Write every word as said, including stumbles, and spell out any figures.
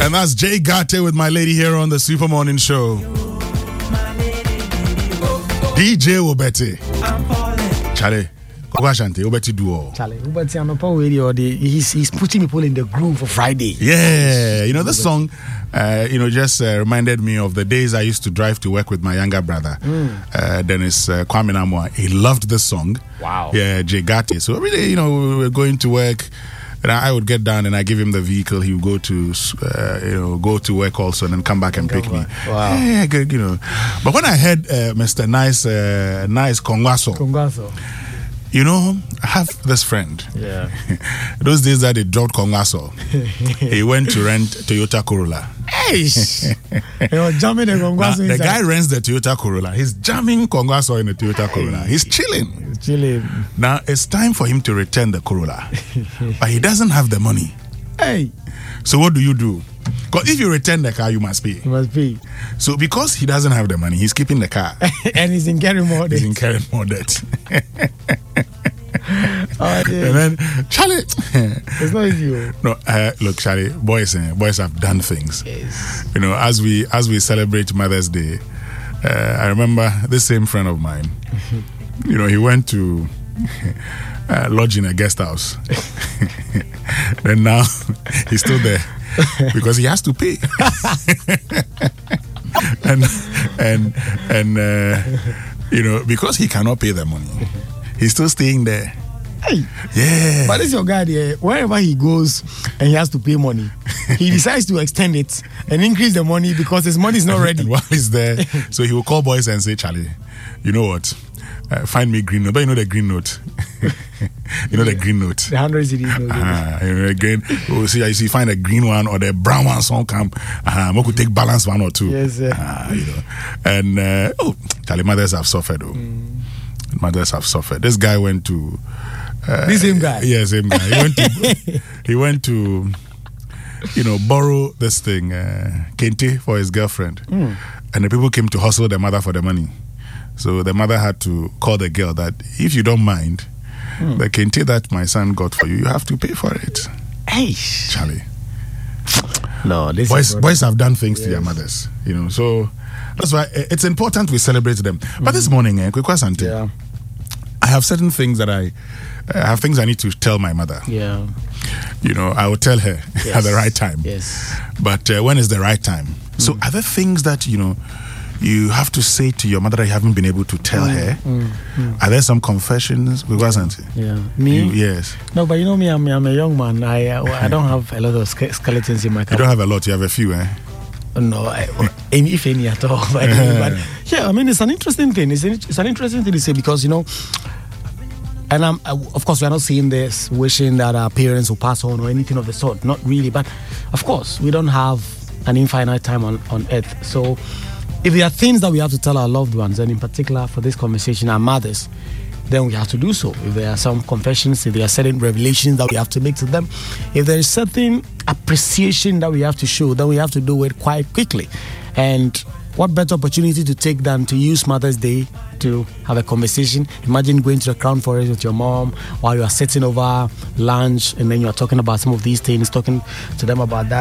And that's Jay Garte with My Lady here on the Super Morning Show. D J Obeti. Charlie. Charlie, he's, he's putting people in the groove for Friday. Yeah, you know, this song, uh, you know, just uh, reminded me of the days I used to drive to work with my younger brother, mm. uh, Dennis uh, Kwame Namwa. He loved this song. Wow. Yeah, Jay Garte. So every day, you know, we were going to work, and I would get down and I give him the vehicle. He would go to, uh, you know, go to work also, and then come back and pick me. Wow. Yeah, good, you know. But when I heard uh, Mister Nice, uh, Nice Kongwaso, Kongwaso. You know, I have this friend. Yeah. Those days that they dropped Kongwaso, he went to rent Toyota Corolla. Hey! He was jamming the Kongwaso. The guy rents the Toyota Corolla. He's jamming Kongwaso in the Toyota Corolla. He's chilling. He's chilling. Now, it's time for him to return the Corolla. But he doesn't have the money. Hey! So what do you do? Because if you return the car, you must pay. You must pay. So because he doesn't have the money, he's keeping the car. And he's incurring more debt. He's incurring more debt. Oh, yeah. And then, Charlie. It's not easy. No, uh, look, Charlie, boys, uh, boys have done things. Yes. You know, as we as we celebrate Mother's Day, uh, I remember this same friend of mine. You know, he went to uh, lodge in a guest house. Then now he's still there because he has to pay. and and and uh, you know, because he cannot pay the money, he's still staying there. Hey. Yeah. But this your guy there, wherever he goes and he has to pay money, he decides to extend it and increase the money because his money is not ready. And while he's there, so he will call boys and say, Charlie, you know what? Uh, find me green note. But you know the green note. you know the green note. The hundred city note. Uh, you know the green. Oh, see, you see, find a green one or the brown one. Some come. Uh, we could take balance one or two. Yes, sir. Uh, you know, and uh, oh, Charlie, mothers have suffered. Oh, mm. mothers have suffered. This guy went to. Uh, this same guy. Yeah, same guy. He went to. he went to. You know, borrow this thing, uh, kente, for his girlfriend, mm. and the people came to hustle the mother for the money. So the mother had to call the girl that if you don't mind, mm. the kente that my son got for you, you have to pay for it. Hey, Charlie. No, this boys, is boys have done things yes. to their mothers, you know. So that's why it's important we celebrate them. Mm. But this morning, eh, yeah. I have certain things that I, I have things I need to tell my mother. Yeah. You know, I will tell her yes. at the right time. Yes. But uh, when is the right time? Mm. So are there things that, you know, you have to say to your mother that you haven't been able to tell mm, her? Mm, mm. Are there some confessions? Wasn't it? Yeah. Me? You, yes. No, but you know me, I'm, I'm a young man. I uh, I don't have a lot of skeletons in my car. You don't have a lot, you have a few, eh? No, I, any, if any at all. But, but yeah, I mean, it's an interesting thing. It's an, it's an interesting thing to say because, you know, and I'm, I, of course, we're not saying this wishing that our parents will pass on or anything of the sort. Not really. But, of course, we don't have an infinite time on, on earth. So, if there are things that we have to tell our loved ones, and in particular for this conversation, our mothers, then we have to do so. If there are some confessions, if there are certain revelations that we have to make to them, if there is certain appreciation that we have to show, then we have to do it quite quickly. And what better opportunity to take than to use Mother's Day to have a conversation? Imagine going to the Crown Forest with your mom while you are sitting over lunch and then you are talking about some of these things, talking to them about that.